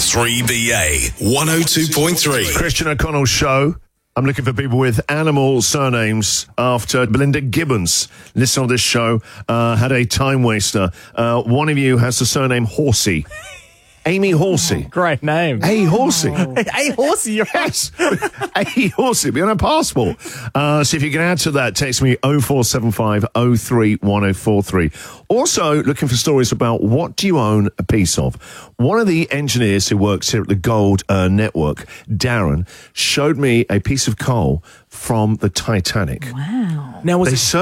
3BA 102.3. Christian O'Connell's show. I'm looking for people with animal surnames after Belinda Gibbons. Listen on this show, had a time waster. One of you has the surname Horsey. Amy Horsey. Great name. A Horsey. Hey, Horsey, you're Yes. A Horsey. Be on a passport. So if you can add to that, text me 0475 03 1043. Also, looking for stories about what do you own a piece of. One of the engineers who works here at the Gold Network, Darren, showed me a piece of coal from the Titanic. Wow. Now, was They it